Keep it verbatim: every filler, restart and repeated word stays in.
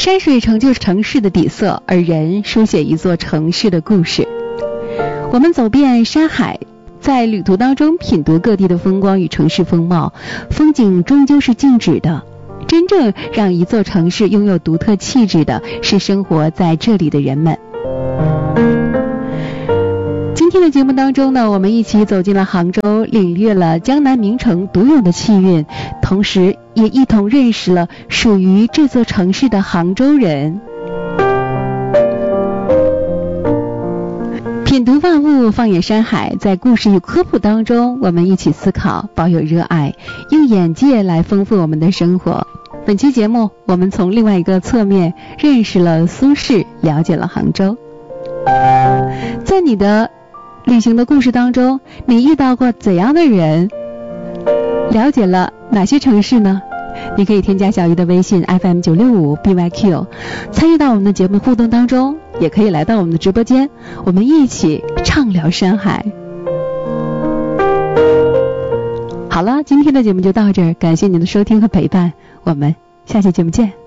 山水成就城市的底色，而人书写一座城市的故事。我们走遍山海，在旅途当中品读各地的风光与城市风貌，风景终究是静止的。真正让一座城市拥有独特气质的是生活在这里的人们。今天的节目当中呢，我们一起走进了杭州，领略了江南名城独有的气韵，同时也一同认识了属于这座城市的杭州人。品读万物，放眼山海，在故事与科普当中，我们一起思考，保有热爱，用眼界来丰富我们的生活。本期节目，我们从另外一个侧面认识了苏轼，了解了杭州。在你的旅行的故事当中，你遇到过怎样的人？了解了哪些城市呢？你可以添加小鱼的微信 F M 九六五 B Y Q， 参与到我们的节目互动当中，也可以来到我们的直播间，我们一起畅聊山海。好了，今天的节目就到这儿，感谢您的收听和陪伴，我们下期节目见。